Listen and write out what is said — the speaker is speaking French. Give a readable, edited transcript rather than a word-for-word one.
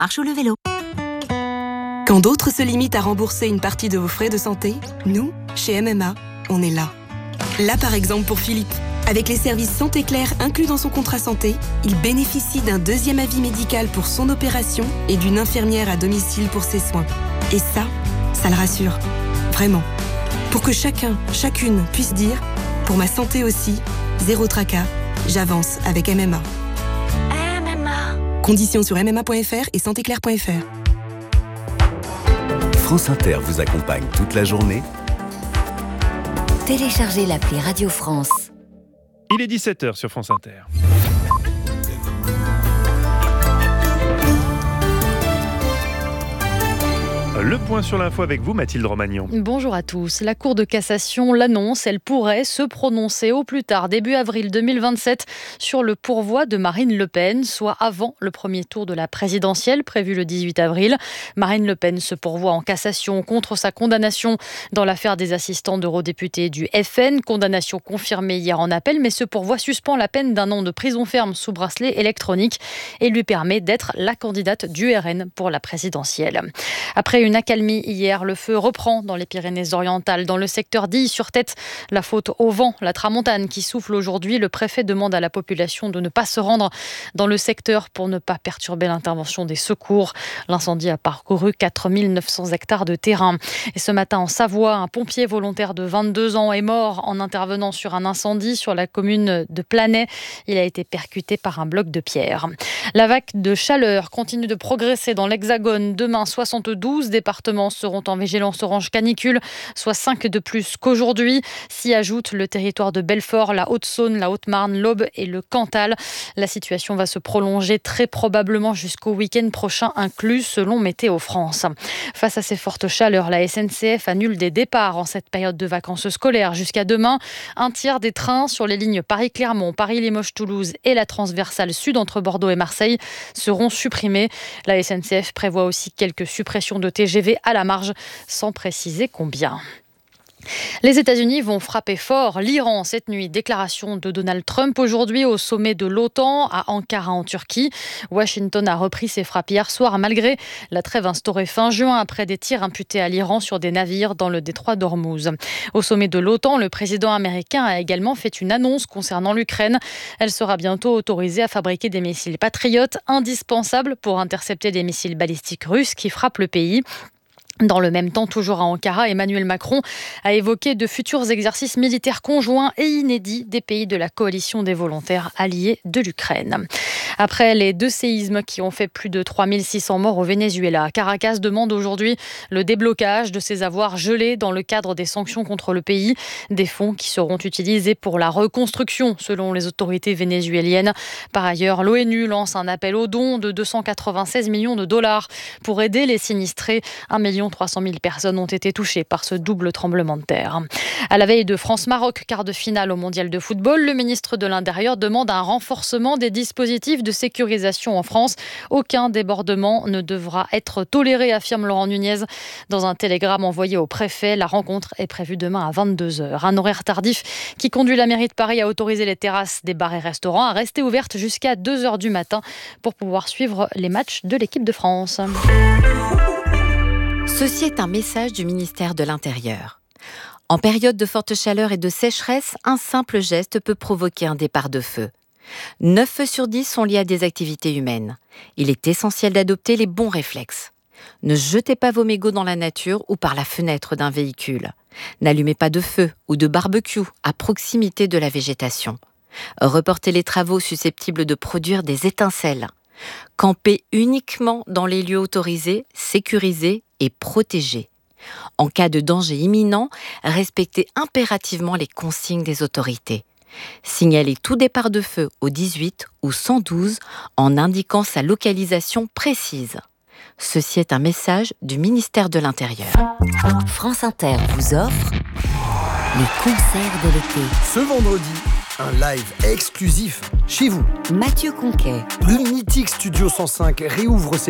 marche ou le vélo. Quand d'autres se limitent à rembourser une partie de vos frais de santé, nous, chez MMA, on est là. Là par exemple pour Philippe. Avec les services Santé Claire inclus dans son contrat santé, il bénéficie d'un deuxième avis médical pour son opération et d'une infirmière à domicile pour ses soins. Et ça le rassure. Vraiment. Pour que chacun, chacune puisse dire « Pour ma santé aussi, zéro tracas, j'avance avec MMA ». Conditions sur mma.fr et santéclaire.fr. France Inter vous accompagne toute la journée. Téléchargez l'appli Radio France. Il est 17h sur France Inter. Le point sur l'info avec vous, Mathilde Romagnan. Bonjour à tous. La Cour de cassation l'annonce, elle pourrait se prononcer au plus tard début avril 2027 sur le pourvoi de Marine Le Pen, soit avant le premier tour de la présidentielle prévu le 18 avril. Marine Le Pen se pourvoit en cassation contre sa condamnation dans l'affaire des assistants d'eurodéputés du FN, condamnation confirmée hier en appel, mais ce pourvoi suspend la peine d'un an de prison ferme sous bracelet électronique et lui permet d'être la candidate du RN pour la présidentielle. Après une accalmie hier, le feu reprend dans les Pyrénées-Orientales, dans le secteur d'Ille-sur-Tête. La faute au vent, la tramontane qui souffle aujourd'hui. Le préfet demande à la population de ne pas se rendre dans le secteur pour ne pas perturber l'intervention des secours. L'incendie a parcouru 4900 hectares de terrain. Et ce matin en Savoie, un pompier volontaire de 22 ans est mort en intervenant sur un incendie sur la commune de Planay. Il a été percuté par un bloc de pierre. La vague de chaleur continue de progresser dans l'Hexagone. Demain, 72 départements seront en vigilance orange canicule, soit 5 de plus qu'aujourd'hui. S'y ajoute le territoire de Belfort, la Haute-Saône, la Haute-Marne, l'Aube et le Cantal. La situation va se prolonger très probablement jusqu'au week-end prochain inclus, selon Météo France. Face à ces fortes chaleurs, la SNCF annule des départs en cette période de vacances scolaires jusqu'à demain. Un tiers des trains sur les lignes Paris-Clermont, Paris-Limoges-Toulouse et la transversale sud entre Bordeaux et Marseille seront supprimés. La SNCF prévoit aussi quelques suppressions de TGV à la marge, sans préciser combien. Les États-Unis vont frapper fort l'Iran cette nuit. Déclaration de Donald Trump aujourd'hui au sommet de l'OTAN à Ankara en Turquie. Washington a repris ses frappes hier soir malgré la trêve instaurée fin juin après des tirs imputés à l'Iran sur des navires dans le détroit d'Ormuz. Au sommet de l'OTAN, le président américain a également fait une annonce concernant l'Ukraine. Elle sera bientôt autorisée à fabriquer des missiles patriotes indispensables pour intercepter des missiles balistiques russes qui frappent le pays. Dans le même temps, toujours à Ankara, Emmanuel Macron a évoqué de futurs exercices militaires conjoints et inédits des pays de la coalition des volontaires alliés de l'Ukraine. Après les 2 séismes qui ont fait plus de 3600 morts au Venezuela, Caracas demande aujourd'hui le déblocage de ses avoirs gelés dans le cadre des sanctions contre le pays. Des fonds qui seront utilisés pour la reconstruction, selon les autorités vénézuéliennes. Par ailleurs, l'ONU lance un appel aux dons de 296 millions de dollars pour aider les sinistrés. 1,3 million de personnes ont été touchées par ce double tremblement de terre. À la veille de France-Maroc, quart de finale au mondial de football, le ministre de l'Intérieur demande un renforcement des dispositifs de sécurisation en France. Aucun débordement ne devra être toléré, affirme Laurent Nunez. Dans un télégramme envoyé au préfet, la rencontre est prévue demain à 22h. Un horaire tardif qui conduit la mairie de Paris à autoriser les terrasses des bars et restaurants à rester ouvertes jusqu'à 2h du matin pour pouvoir suivre les matchs de l'équipe de France. Ceci est un message du ministère de l'Intérieur. En période de forte chaleur et de sécheresse, un simple geste peut provoquer un départ de feu. 9 feux sur 10 sont liés à des activités humaines. Il est essentiel d'adopter les bons réflexes. Ne jetez pas vos mégots dans la nature ou par la fenêtre d'un véhicule. N'allumez pas de feu ou de barbecue à proximité de la végétation. Reportez les travaux susceptibles de produire des étincelles. Campez uniquement dans les lieux autorisés, sécurisés et protégés. En cas de danger imminent, respectez impérativement les consignes des autorités. Signalez tout départ de feu au 18 ou 112 en indiquant sa localisation précise. Ceci est un message du ministère de l'Intérieur. France Inter vous offre les concerts de l'été. Ce vendredi, un live exclusif chez vous. Mathieu Conquet. Le mythique Studio 105 réouvre ses